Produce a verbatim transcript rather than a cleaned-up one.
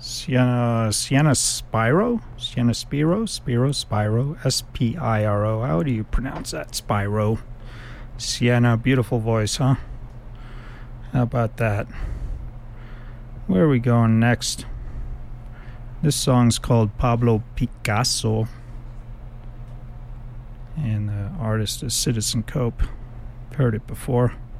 Sienna, Sienna Spiro? Sienna Spiro? Spiro, Spiro, S P I R O. How do you pronounce that? Spiro. Sienna, beautiful voice, huh? How about that? Where are we going next? This song's called Pablo Picasso. And the artist is Citizen Cope. Heard it before.